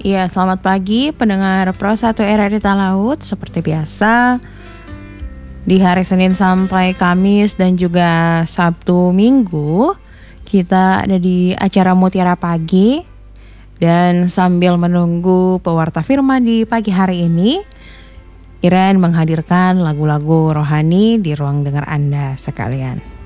Ya, selamat pagi pendengar Pro 1 RRI Talaut. Seperti biasa, di hari Senin sampai Kamis dan juga Sabtu Minggu, kita ada di acara Mutiara Pagi. Dan sambil menunggu pewarta firman di pagi hari ini, Iren menghadirkan lagu-lagu rohani di ruang dengar Anda sekalian.